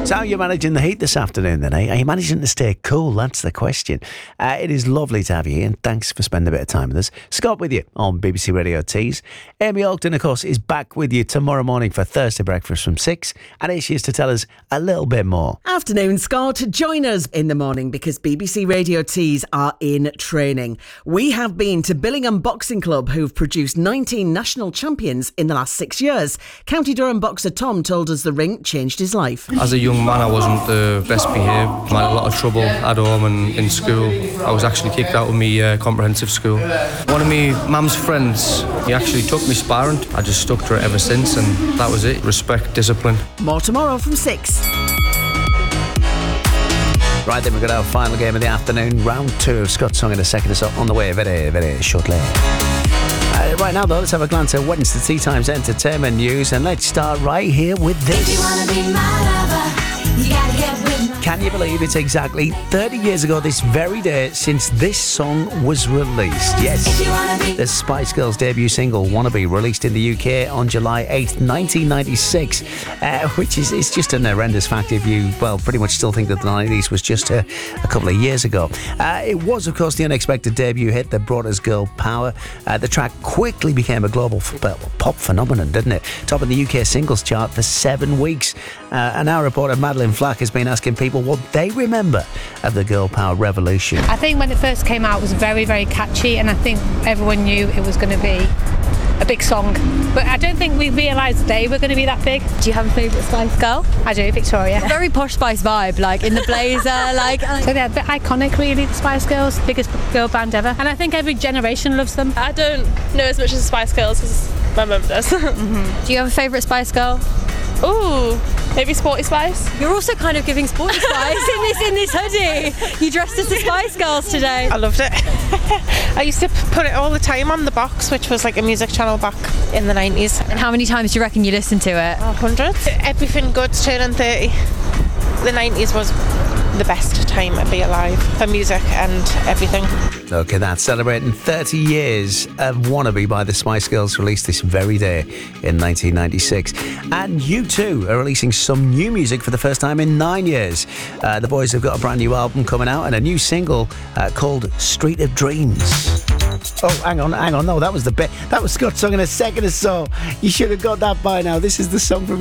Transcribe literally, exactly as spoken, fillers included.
So how are you managing the heat this afternoon then, eh? Are you managing to stay cool? That's the question. Uh, it is lovely to have you here, and thanks for spending a bit of time with us. Scott with you on B B C Radio Tees. Amy Ogden, of course, is back with you tomorrow morning for Thursday breakfast from six, and here she is to tell us a little bit more. Afternoon, Scott. Join us in the morning because B B C Radio Tees are in training. We have been to Billingham Boxing Club, who've produced nineteen national champions in the last six years. County Durham boxer Tom told us the ring changed his life. As a young man, I wasn't the best behaved. I had a lot of trouble at home and in school. I was actually kicked out of my uh, comprehensive school. One of my mum's friends, he actually took me sparring. I just stuck to it ever since, and that was it. Respect, discipline. More tomorrow from six. Right, then we've got our final game of the afternoon, round two of Scott's Song in a second or so, on the way very, very shortly. Uh, right now, though, let's have a glance at Wednesday Tea Times entertainment news, and let's start right here with this. If you wanna be my lover, you gotta get with me. Can you believe it's exactly thirty years ago this very day since this song was released? Yes, the Spice Girls' debut single, Wannabe, released in the U K on July eighth, nineteen ninety-six, uh, which is it's just an horrendous fact if you, well, pretty much still think that the nineties was just a, a couple of years ago. Uh, it was, of course, the unexpected debut hit that brought us girl power. Uh, the track quickly became a global f- pop phenomenon, didn't it? Topping the U K singles chart for seven weeks. Uh, and our reporter Madeline Flack has been asking people what they remember of the girl power revolution. I think when it first came out it was very, very catchy, and I think everyone knew it was going to be a big song, but I don't think we realised they were going to be that big. Do you have a favourite Spice Girl? I do, Victoria. Very posh Spice vibe, like in the blazer, like. So they're a bit iconic, really, the Spice Girls, biggest girl band ever, and I think every generation loves them. I don't know as much as the Spice Girls as my mum does. Mm-hmm. Do you have a favourite Spice Girl? Ooh, maybe Sporty Spice. You're also kind of giving Sporty Spice in this in this hoodie. You dressed as the Spice Girls today. I loved it. I used to put it all the time on The Box, which was like a music channel back in the nineties. And how many times do you reckon you listened to it? Oh, hundreds. Everything Good's turning thirty. The nineties was the best time to be alive for music and everything. Look at that, celebrating thirty years of Wannabe by the Spice Girls, released this very day in nineteen ninety-six. And U two are releasing some new music for the first time in nine years. Uh, the boys have got a brand new album coming out and a new single uh, called Street of Dreams. Oh, hang on, hang on, no, that was the bit. That was Scott's Song in a second or so. You should have got that by now. This is the song from